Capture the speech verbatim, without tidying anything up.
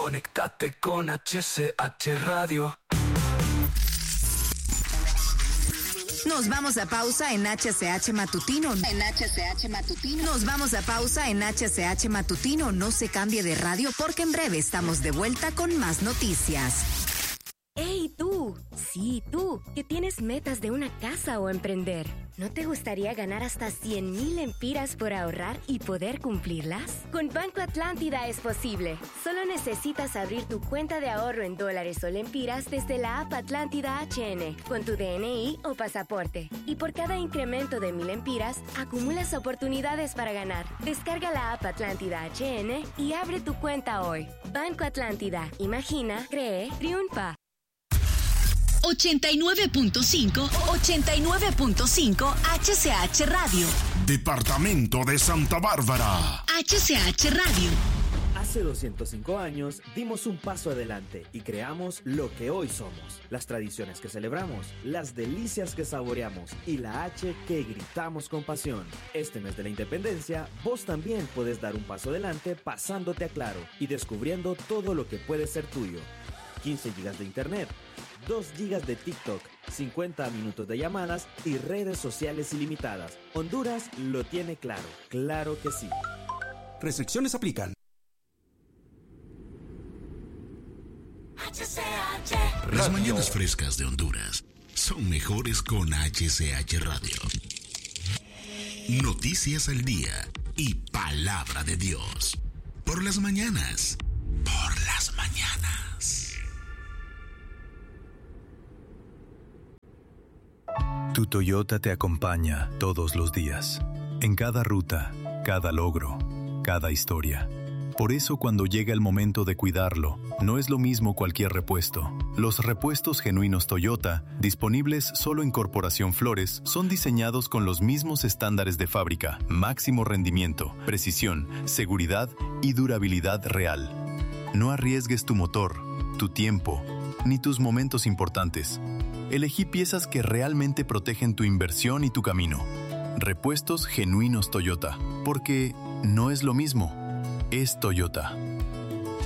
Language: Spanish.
Conéctate con H C H Radio. Nos vamos a pausa en H C H Matutino. En H C H Matutino. Nos vamos a pausa en H C H Matutino. No se cambie de radio porque en breve estamos de vuelta con más noticias. ¡Hey, tú! Sí, tú, que tienes metas de una casa o emprender. ¿No te gustaría ganar hasta cien mil lempiras por ahorrar y poder cumplirlas? Con Banco Atlántida es posible. Solo necesitas abrir tu cuenta de ahorro en dólares o lempiras desde la app Atlántida H N con tu D N I o pasaporte. Y por cada incremento de mil lempiras, acumulas oportunidades para ganar. Descarga la app Atlántida H N y abre tu cuenta hoy. Banco Atlántida. Imagina, cree, triunfa. ochenta y nueve punto cinco, ochenta y nueve punto cinco H C H Radio. Departamento de Santa Bárbara. H C H Radio. Hace doscientos cinco años dimos un paso adelante y creamos lo que hoy somos. Las tradiciones que celebramos, las delicias que saboreamos y la H que gritamos con pasión. Este mes de la independencia, vos también puedes dar un paso adelante pasándote a Claro y descubriendo todo lo que puede ser tuyo. quince gigas de internet, dos gigas de TikTok, cincuenta minutos de llamadas y redes sociales ilimitadas. Honduras lo tiene claro. Claro que sí. Restricciones aplican. Las mañanas frescas de Honduras son mejores con H C H Radio. Noticias al día y palabra de Dios. Por las mañanas. Por las mañanas. Tu Toyota te acompaña todos los días, en cada ruta, cada logro, cada historia. Por eso cuando llega el momento de cuidarlo, no es lo mismo cualquier repuesto. Los repuestos genuinos Toyota, disponibles solo en Corporación Flores, son diseñados con los mismos estándares de fábrica, máximo rendimiento, precisión, seguridad y durabilidad real. No arriesgues tu motor, tu tiempo, ni tus momentos importantes. Elegí piezas que realmente protegen tu inversión y tu camino. Repuestos genuinos Toyota, porque no es lo mismo, es Toyota.